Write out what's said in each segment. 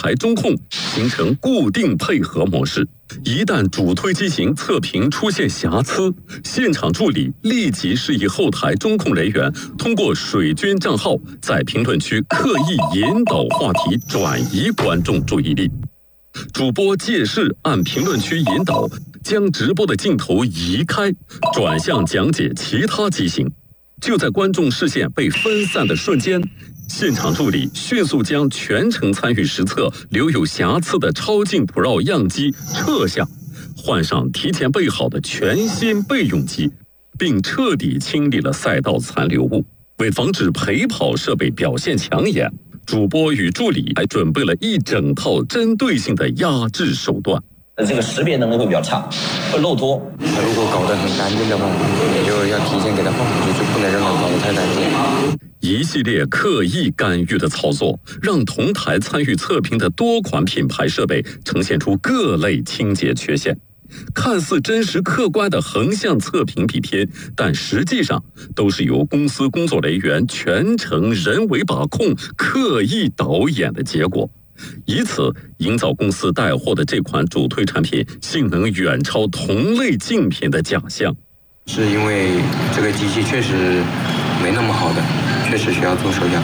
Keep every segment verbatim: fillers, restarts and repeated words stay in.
台中控形成固定配合模式。一旦主推机型测评出现瑕疵，现场助理立即示意后台中控人员通过水军账号在评论区刻意引导话题，转移观众注意力。主播借势按评论区引导，将直播的镜头移开，转向讲解其他机型。就在观众视线被分散的瞬间，现场助理迅速将全程参与实测留有瑕疵的超近 Pro 样机撤下，换上提前备好的全新备用机，并彻底清理了赛道残留物。为防止陪跑设备表现抢眼，主播与助理还准备了一整套针对性的压制手段。 这个识别能力会比较差，会漏脱。 他如果搞得很干净的话，也就要提前给他放回去，就不能让他搞得太干净。 一系列刻意干预的操作，让同台参与测评的多款品牌设备呈现出各类清洁缺陷。看似真实客观的横向测评比拼，但实际上都是由公司工作人员全程人为把控、刻意导演的结果。以此营造公司带货的这款主推产品性能远超同类竞品的假象。 是因为这个机器确实没那么好的，确实需要做手脚。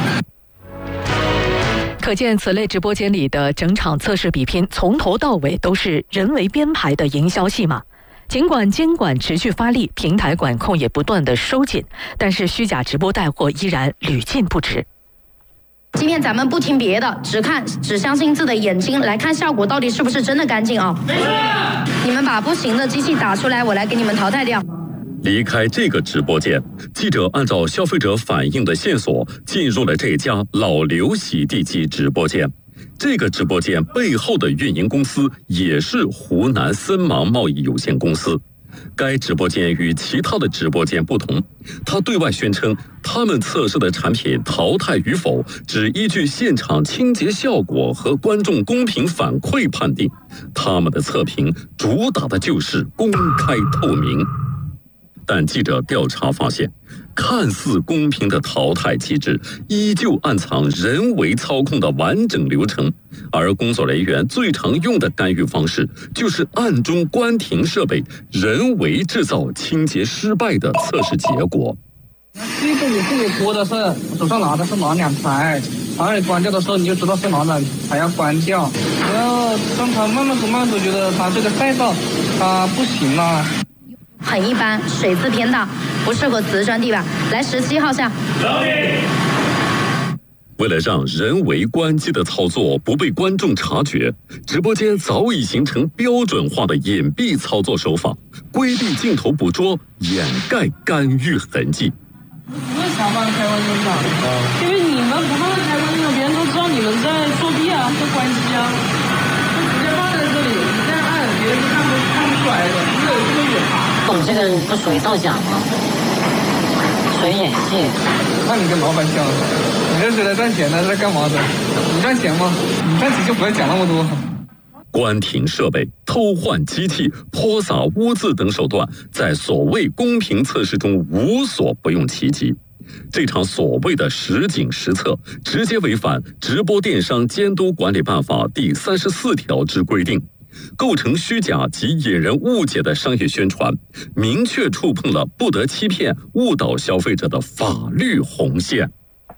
可见此类直播间里的整场测试比拼从头到尾都是人为编排的营销戏码。尽管监管持续发力，平台管控也不断的收紧，但是虚假直播带货依然屡禁不止。 今天咱们不听别的，只看只相信自己的眼睛，来看效果到底是不是真的干净啊！你们把不行的机器打出来，我来给你们淘汰掉。 离开这个直播间，记者按照消费者反映的线索进入了这家老刘洗地机直播间。这个直播间背后的运营公司也是湖南森芒贸易有限公司。该直播间与其他的直播间不同，他对外宣称他们测试的产品淘汰与否只依据现场清洁效果和观众公平反馈判定，他们的测评主打的就是公开透明。但记者调查发现，看似公平的淘汰机制依旧暗藏人为操控的完整流程，而工作人员最常用的干预方式就是暗中关停设备，人为制造清洁失败的测试结果。 这个你自己播的是我手上拿的是拿两台，然后你关掉的时候你就知道是哪两台要关掉，然后让他慢慢走慢慢走，觉得他这个赛道他不行了。 很一般，水渍偏大，不适合瓷砖地板。来十七号下。 为了让人为关机的操作不被观众察觉，直播间早已形成标准化的隐蔽操作手法，规避镜头捕捉，掩盖干预痕迹。 为啥放开关灯的？因为你们不放开关灯，别人都知道你们在作弊啊，在关机啊，就直接放在这里，你这样按，别人是看不看不出来的，这个这个远查。 我们这个不属于造假吗？属于演戏。 那你跟老板讲，你这是来赚钱的，是来干嘛的？你赚钱吗？你赚钱就不要讲那么多。 关停设备、偷换机器、泼洒污渍等手段，在所谓公平测试中无所不用其极。这场所谓的实景实测，直接违反《直播电商监督管理办法》第三十四条之规定，构成虚假及引人误解的商业宣传，明确触碰了不得欺骗、误导消费者的法律红线。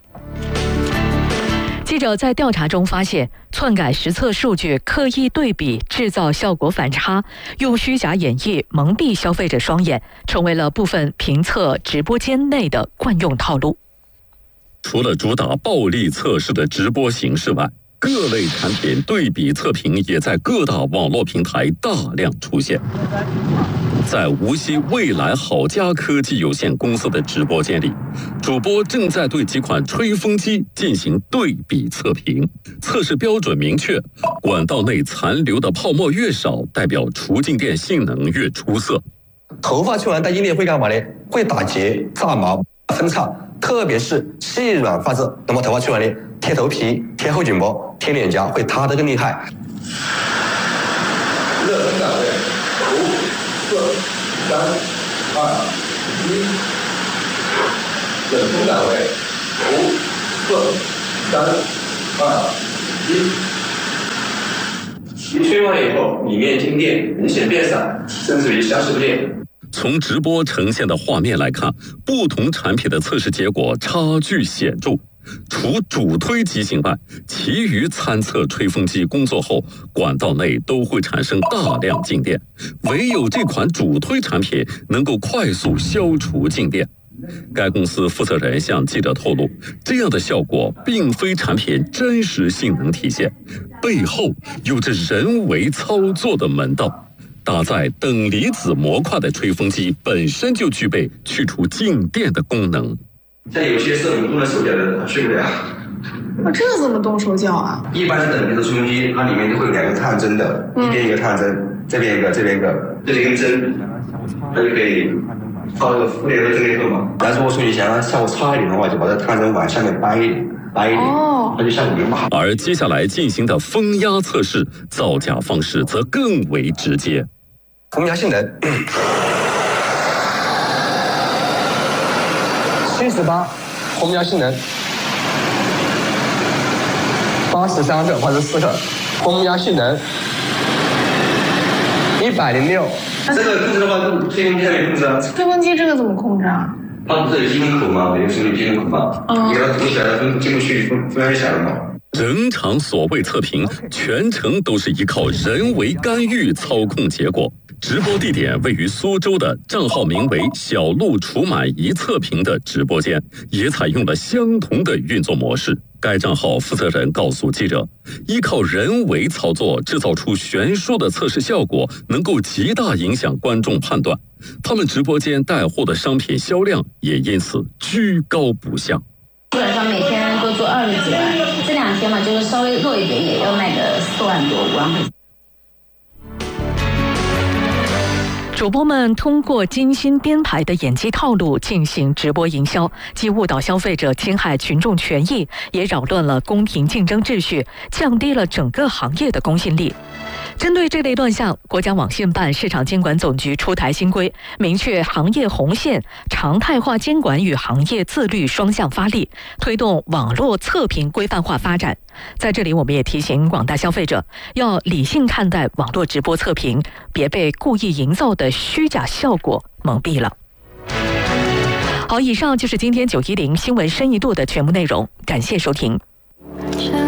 记者在调查中发现，篡改实测数据、刻意对比、制造效果反差，用虚假演绎蒙蔽消费者双眼，成为了部分评测直播间内的惯用套路。 除了主打暴力测试的直播形式外，各类产品对比测评也在各大网络平台大量出现。在无锡未来好家科技有限公司的直播间里，主播正在对几款吹风机进行对比测评。测试标准明确，管道内残留的泡沫越少，代表除静电性能越出色。 头发吹完带阴裂会干嘛呢？会打结、炸毛、分叉，特别是细软发质，那么头发吹完呢，贴头皮、贴后颈部、贴脸颊会塌得更厉害。热身档位，五、四、三、二、一。冷风档位，五、四、三、二、一。 吹完以后，里面静电明显变少，甚至于消失不见。 从直播呈现的画面来看，不同产品的测试结果差距显著。除主推机型外，其余参测吹风机工作后，管道内都会产生大量静电，唯有这款主推产品能够快速消除静电。该公司负责人向记者透露，这样的效果并非产品真实性能体现，背后有着人为操作的门道。搭载等离子模块的吹风机本身就具备去除静电的功能。 像有些是我们动了手脚的，它去不了。 那这怎么动手脚啊？ 一般的等离子吹风机，它里面就会有两个探针的，嗯、一边一个探针，这边一个，这边一个，这里一根针，它就可以放那个负电和正电荷嘛。但是如果说你想让效果差一点的话，就把这探针往下面掰一点，掰一点，哦、它就效果更好。 而接下来进行的风压测试，造假方式则更为直接。 风压性能。七十八，风压性能八十三克或者四克，风压性能一百零六。这个控制的话，吹风机上面控制啊。 吹风机这个怎么控制啊？ 它不是有进风口吗？有手里进风口吗？嗯。你给它堵起来，风进不去，风风压就小了嘛。 整场所谓测评全程都是依靠人为干预操控结果。直播地点位于苏州的账号名为“小鹿除螨仪测评”的直播间，也采用了相同的运作模式。该账号负责人告诉记者，依靠人为操作制造出悬殊的测试效果，能够极大影响观众判断。他们直播间带货的商品销量也因此居高不下。 基本上每天都做二十几万，这两天嘛，就是稍微弱一点，也要卖个四万多、五万块钱。 主播们通过精心编排的演技套路进行直播营销，既误导消费者，侵害群众权益，也扰乱了公平竞争秩序，降低了整个行业的公信力。针对这类乱象，国家网信办市场监管总局出台新规，明确行业红线，常态化监管与行业自律双向发力，推动网络测评规范化发展。在这里，我们也提醒广大消费者，要理性看待网络直播测评，别被故意营造的虚假效果蒙蔽了。好，以上就是今天九一零新闻深一度的全部内容，感谢收听。